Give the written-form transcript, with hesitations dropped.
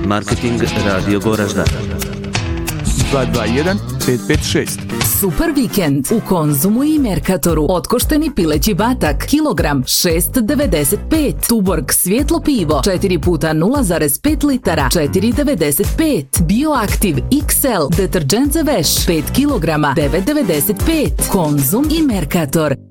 Marketing Radio Goražda 221 556. Super vikend u Konzumu i Merkatoru. Otkošteni pileći batak, kilogram 6,95. Tuborg svjetlo pivo 4 puta 0,5 litara 4,95. Bioaktiv XL deterđent za veš 5 kilograma 9,95. Konzum i Merkator.